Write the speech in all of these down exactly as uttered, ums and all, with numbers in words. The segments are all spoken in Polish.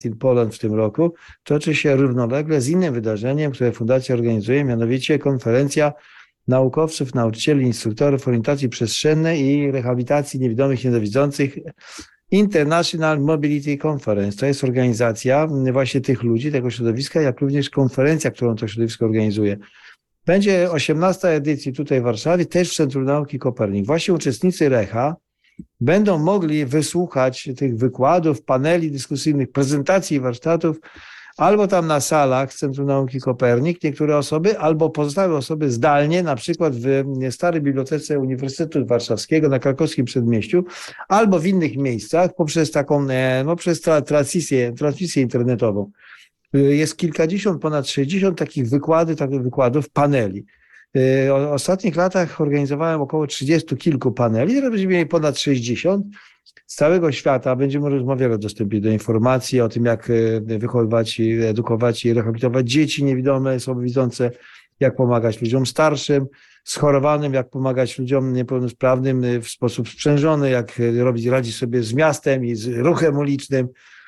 in Poland w tym roku toczy się równolegle z innym wydarzeniem, które fundacja organizuje, mianowicie konferencja naukowców, nauczycieli, instruktorów orientacji przestrzennej i rehabilitacji niewidomych i niedowidzących International Mobility Conference. To jest organizacja właśnie tych ludzi, tego środowiska, jak również konferencja, którą to środowisko organizuje. Będzie osiemnasta edycji tutaj w Warszawie, też w Centrum Nauki Kopernik. Właśnie uczestnicy Recha będą mogli wysłuchać tych wykładów, paneli dyskusyjnych, prezentacji i warsztatów albo tam na salach Centrum Nauki Kopernik, niektóre osoby, albo pozostałe osoby zdalnie, na przykład w Starej Bibliotece Uniwersytetu Warszawskiego na Krakowskim Przedmieściu, albo w innych miejscach poprzez taką, no przez transmisję, transmisję internetową. Jest kilkadziesiąt, ponad sześćdziesiąt takich wykłady, takich wykładów, paneli. W ostatnich latach organizowałem około trzydziestu kilku paneli, teraz będziemy mieli ponad sześćdziesiąt z całego świata. Będziemy rozmawiali o dostępie do informacji, o tym, jak wychowywać, edukować i rehabilitować dzieci niewidome, słabowidzące, jak pomagać ludziom starszym, schorowanym, jak pomagać ludziom niepełnosprawnym w sposób sprzężony, jak robić, radzić sobie z miastem i z ruchem ulicznym,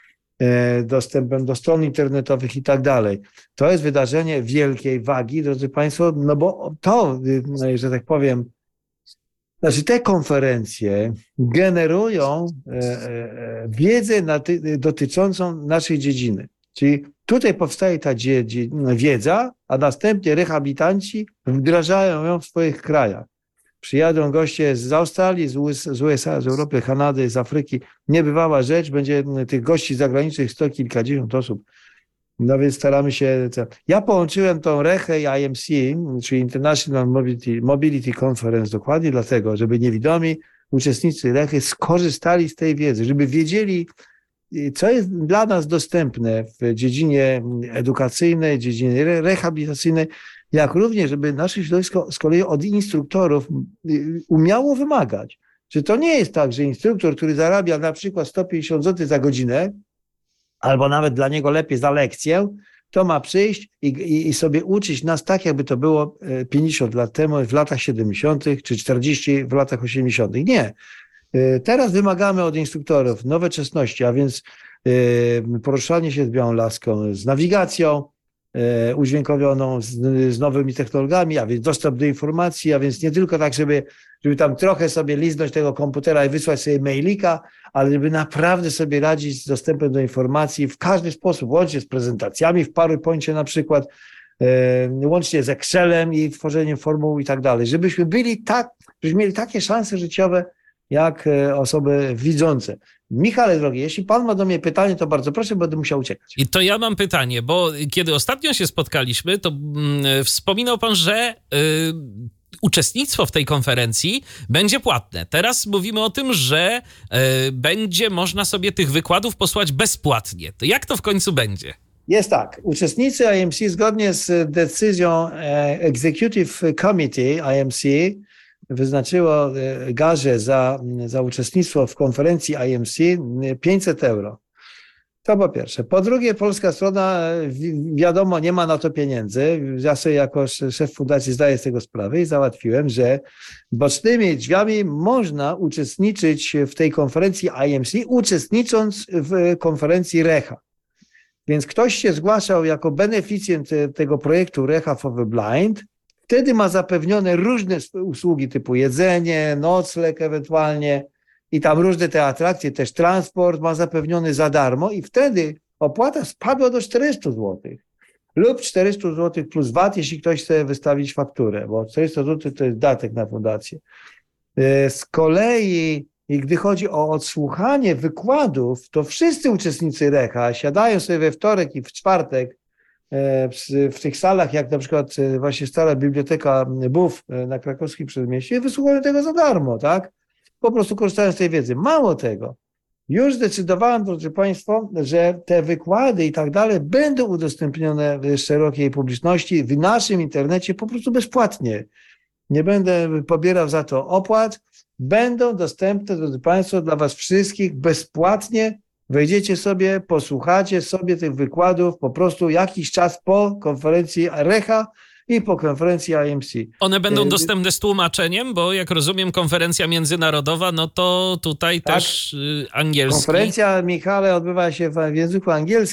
dostępem do stron internetowych i tak dalej. To jest wydarzenie wielkiej wagi, drodzy Państwo, no bo to, że tak powiem, znaczy te konferencje generują wiedzę dotyczącą naszej dziedziny. Czyli tutaj powstaje ta wiedza, a następnie rehabilitanci wdrażają ją w swoich krajach. Przyjadą goście z Australii, z U S A, z Europy, Kanady, z Afryki. Niebywała rzecz, będzie tych gości zagranicznych sto kilkadziesiąt osób. No więc staramy się... Ja połączyłem tą Rechę i I M C, czyli International Mobility, Mobility Conference, dokładnie dlatego, żeby niewidomi uczestnicy Rechy skorzystali z tej wiedzy, żeby wiedzieli, co jest dla nas dostępne w dziedzinie edukacyjnej, dziedzinie rehabilitacyjnej, jak również, żeby nasze środowisko z kolei od instruktorów umiało wymagać. Że to nie jest tak, że instruktor, który zarabia na przykład sto pięćdziesiąt złotych za godzinę, albo nawet dla niego lepiej za lekcję, to ma przyjść i, i, i sobie uczyć nas tak, jakby to było pięćdziesiąt lat temu, w latach siedemdziesiątych czy czterdzieści w latach osiemdziesiątych. Nie. Teraz wymagamy od instruktorów nowoczesności, a więc poruszanie się z białą laską, z nawigacją udźwiękowioną, z, z nowymi technologiami, a więc dostęp do informacji, a więc nie tylko tak, żeby, żeby tam trochę sobie liznąć tego komputera i wysłać sobie mailika, ale żeby naprawdę sobie radzić z dostępem do informacji w każdy sposób, łącznie z prezentacjami w PowerPoincie na przykład, łącznie z Excelem i tworzeniem formuł i tak dalej, żebyśmy byli tak, żebyśmy mieli takie szanse życiowe, jak osoby widzące. Michale drogi, jeśli pan ma do mnie pytanie, to bardzo proszę, będę musiał uciekać. I to ja mam pytanie, bo kiedy ostatnio się spotkaliśmy, to mm, wspominał pan, że y, uczestnictwo w tej konferencji będzie płatne. Teraz mówimy o tym, że y, będzie można sobie tych wykładów posłać bezpłatnie. To jak to w końcu będzie? Jest tak. Uczestnicy I M C zgodnie z decyzją Executive Committee I M C wyznaczyło garze za, za uczestnictwo w konferencji I M C pięćset euro. To po pierwsze. Po drugie, polska strona, wiadomo, nie ma na to pieniędzy. Ja sobie jako szef fundacji zdaję z tego sprawę i załatwiłem, że bocznymi drzwiami można uczestniczyć w tej konferencji I M C, uczestnicząc w konferencji Recha. Więc ktoś się zgłaszał jako beneficjent tego projektu Recha for the Blind. Wtedy ma zapewnione różne usługi typu jedzenie, nocleg ewentualnie i tam różne te atrakcje, też transport ma zapewniony za darmo i wtedy opłata spadła do czterystu złotych lub czterysta złotych plus V A T, jeśli ktoś chce wystawić fakturę, bo czterysta złotych to jest datek na fundację. Z kolei, i gdy chodzi o odsłuchanie wykładów, to wszyscy uczestnicy Recha siadają sobie we wtorek i w czwartek w tych salach, jak na przykład właśnie Stara Biblioteka B U F na Krakowskim Przedmieściu, wysłuchują tego za darmo, tak? Po prostu korzystają z tej wiedzy. Mało tego, już zdecydowałem, drodzy Państwo, że te wykłady i tak dalej będą udostępnione szerokiej publiczności w naszym internecie po prostu bezpłatnie. Nie będę pobierał za to opłat. Będą dostępne, drodzy Państwo, dla Was wszystkich bezpłatnie. Wejdziecie sobie, posłuchacie sobie tych wykładów po prostu jakiś czas po konferencji Recha i po konferencji I M C. One będą dostępne z tłumaczeniem, bo jak rozumiem konferencja międzynarodowa, no to tutaj tak, też angielski. Konferencja, Michale, odbywa się w języku angielskim.